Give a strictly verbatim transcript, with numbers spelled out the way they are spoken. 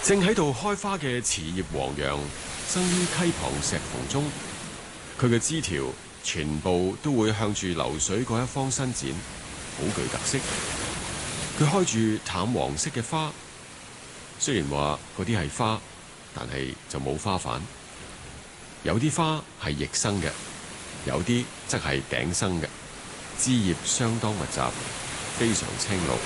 正喺度開花嘅慈葉黃楊，生於溪旁石縫中。佢嘅枝條全部都會向住流水嗰一方伸展，好具特色。佢開住淡黃色嘅花，雖然話嗰啲係花，但係就冇花瓣。有啲花係翼生嘅，有啲則係頂生嘅，枝葉相當密集，非常青綠。